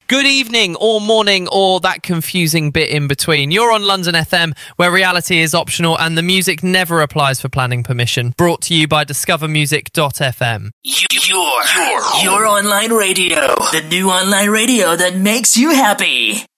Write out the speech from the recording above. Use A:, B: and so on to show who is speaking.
A: Good evening or morning or that confusing bit in between. You're on London FM, where reality is optional and the music never applies for planning permission. Brought to you by discovermusic.fm.
B: Your online radio. The new online radio that makes you happy.